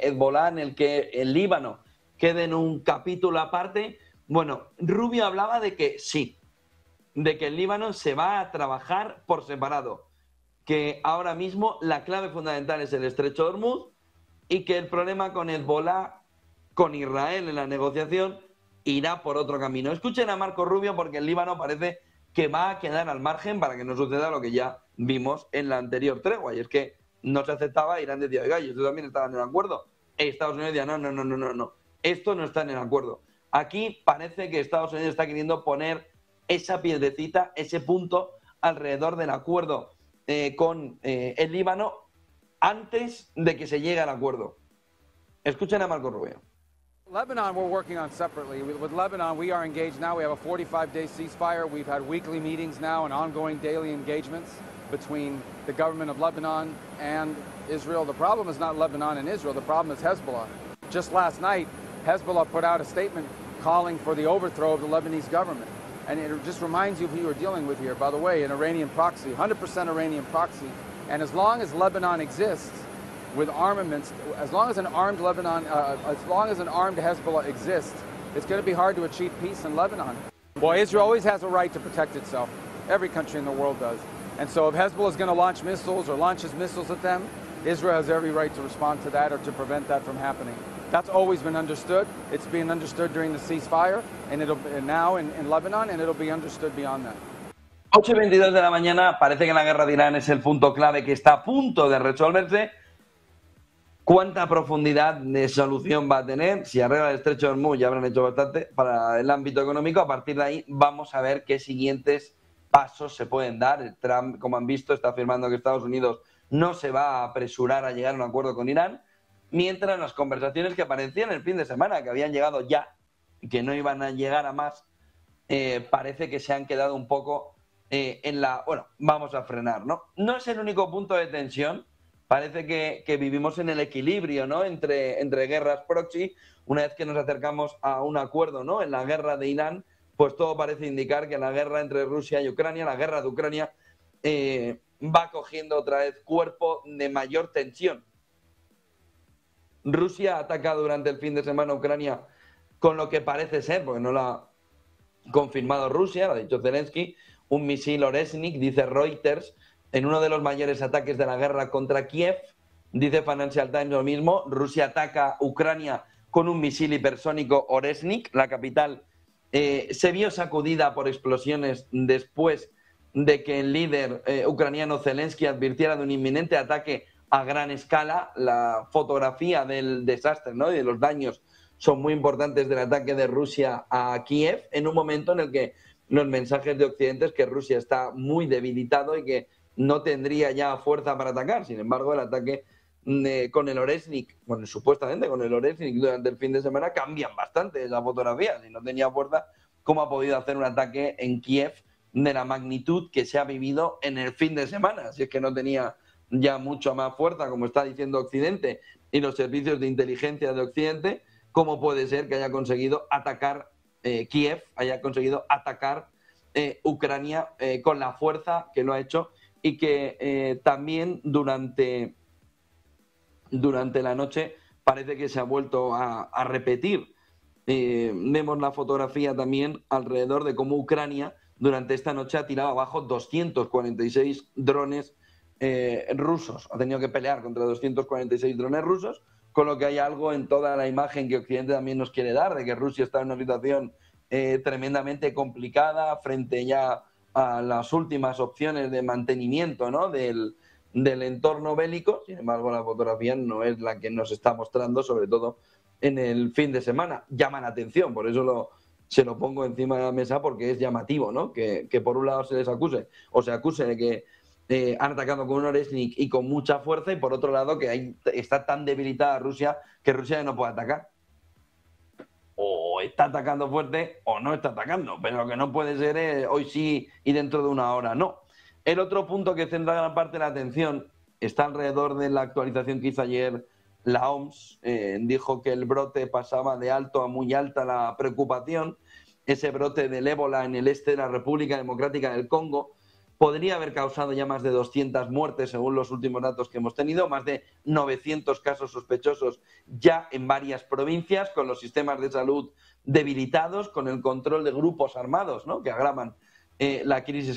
Hezbolá, en el que el Líbano quede en un capítulo aparte. Bueno, Rubio hablaba de que sí, de que el Líbano se va a trabajar por separado, que ahora mismo la clave fundamental es el estrecho de Hormuz y que el problema con Hezbolá, con Israel en la negociación, irá por otro camino. Escuchen a Marco Rubio porque el Líbano parece que va a quedar al margen para que no suceda lo que ya vimos en la anterior tregua, y es que no se aceptaba. Irán decía, oiga, ellos también estaban en el acuerdo. Estados Unidos decía, no, esto no está en el acuerdo. Aquí parece que Estados Unidos está queriendo poner esa piedrecita, ese punto alrededor del acuerdo con el Líbano antes de que se llegue al acuerdo. Escuchen a Marco Rubio. Lebanon we're working on separately. With Lebanon, we are engaged now. We have a 45-day ceasefire. We've had weekly meetings now and ongoing daily engagements between the government of Lebanon and Israel. The problem is not Lebanon and Israel. The problem is Hezbollah. Just last night, Hezbollah put out a statement calling for the overthrow of the Lebanese government. And it just reminds you of who you're dealing with here. By the way, an Iranian proxy, 100% Iranian proxy. And as long as Lebanon exists, with armaments, as long as an armed Lebanon, as long as an armed Hezbollah exists, it's going to be hard to achieve peace in Lebanon. Well, Israel always has a right to protect itself. Every country in the world does. And so if Hezbollah is going to launch missiles or launches missiles at them, Israel has every right to respond to that or to prevent that from happening. That's always been understood. It's being understood during the ceasefire, and now in Lebanon, and it'll be understood beyond that. 8:22 de la mañana, parece que la guerra de Irán es el punto clave que está a punto de resolverse. ¿Cuánta profundidad de solución va a tener? Si arregla el estrecho de Hormuz, ya habrán hecho bastante para el ámbito económico. A partir de ahí vamos a ver qué siguientes pasos se pueden dar. Trump, como han visto, está afirmando que Estados Unidos no se va a apresurar a llegar a un acuerdo con Irán, mientras las conversaciones que aparecían el fin de semana, que habían llegado ya y que no iban a llegar a más, parece que se han quedado un poco en la... Bueno, vamos a frenar, ¿no? No es el único punto de tensión. Parece que vivimos en el equilibrio, ¿no? entre guerras proxy. Una vez que nos acercamos a un acuerdo, ¿no? En la guerra de Irán, pues todo parece indicar que la guerra entre Rusia y Ucrania, la guerra de Ucrania, va cogiendo otra vez cuerpo de mayor tensión. Rusia ataca durante el fin de semana a Ucrania con lo que parece ser, porque no lo ha confirmado Rusia, lo ha dicho Zelensky, un misil Oresnik, dice Reuters, en uno de los mayores ataques de la guerra contra Kiev. Dice Financial Times lo mismo. Rusia ataca a Ucrania con un misil hipersónico Oresnik. La capital se vio sacudida por explosiones después de que el líder ucraniano Zelensky advirtiera de un inminente ataque a gran escala. La fotografía del desastre, ¿no? y de los daños son muy importantes del ataque de Rusia a Kiev, en un momento en el que los mensajes de Occidente es que Rusia está muy debilitado y que no tendría ya fuerza para atacar. Sin embargo, el ataque con el Oresnik, bueno, supuestamente con el Oresnik durante el fin de semana, cambian bastante esa fotografía. Si no tenía fuerza, ¿cómo ha podido hacer un ataque en Kiev de la magnitud que se ha vivido en el fin de semana? Si es que no tenía ya mucho más fuerza, como está diciendo Occidente y los servicios de inteligencia de Occidente, ¿cómo puede ser que haya conseguido atacar Kiev, haya conseguido atacar Ucrania con la fuerza que lo ha hecho? Y que también durante la noche parece que se ha vuelto a repetir. Vemos la fotografía también alrededor de cómo Ucrania durante esta noche ha tirado abajo 246 drones rusos. Ha tenido que pelear contra 246 drones rusos, con lo que hay algo en toda la imagen que Occidente también nos quiere dar, de que Rusia está en una situación tremendamente complicada frente ya a las últimas opciones de mantenimiento, ¿no? del entorno bélico. Sin embargo, la fotografía no es la que nos está mostrando, sobre todo en el fin de semana. Llama la atención, por eso se lo pongo encima de la mesa, porque es llamativo, ¿no? Que por un lado se les acuse, o se acuse de que han atacado con un Oresnik y con mucha fuerza, y por otro lado que está tan debilitada Rusia que Rusia ya no puede atacar. O está atacando fuerte o no está atacando, pero lo que no puede ser es hoy sí y dentro de una hora no. El otro punto que centra gran parte de la atención está alrededor de la actualización que hizo ayer la OMS. Dijo que el brote pasaba de alto a muy alta la preocupación, ese brote del ébola en el este de la República Democrática del Congo, podría haber causado ya más de 200 muertes según los últimos datos que hemos tenido, más de 900 casos sospechosos ya en varias provincias, con los sistemas de salud debilitados, con el control de grupos armados, ¿no?, que agravan la crisis